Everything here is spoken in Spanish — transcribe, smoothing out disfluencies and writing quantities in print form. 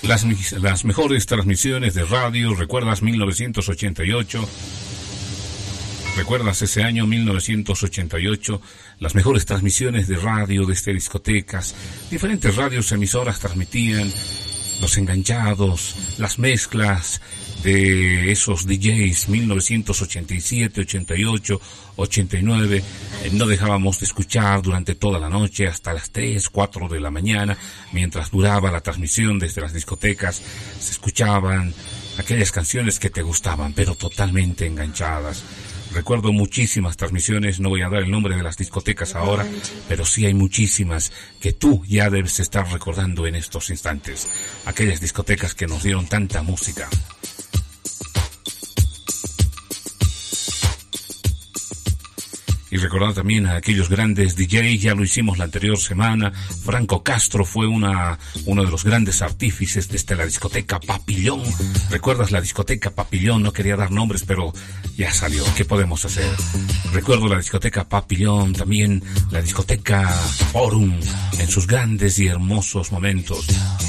Las mejores transmisiones de radio. ¿Recuerdas 1988? ¿Recuerdas ese año 1988? Las mejores transmisiones de radio desde discotecas. Diferentes radios emisoras transmitían los enganchados, las mezclas de esos DJs 1987, 88, 89. No dejábamos de escuchar durante toda la noche hasta las 3, 4 de la mañana. Mientras duraba la transmisión desde las discotecas, se escuchaban aquellas canciones que te gustaban, pero totalmente enganchadas. Recuerdo muchísimas transmisiones, no voy a dar el nombre de las discotecas ahora, pero sí hay muchísimas que tú ya debes estar recordando en estos instantes. Aquellas discotecas que nos dieron tanta música. Y recordar también a aquellos grandes DJs, ya lo hicimos la anterior semana. Franco Castro fue uno de los grandes artífices desde la discoteca Papillón. ¿Recuerdas la discoteca Papillón? No quería dar nombres, pero ya salió. ¿Qué podemos hacer? Recuerdo la discoteca Papillón, también la discoteca Forum, en sus grandes y hermosos momentos.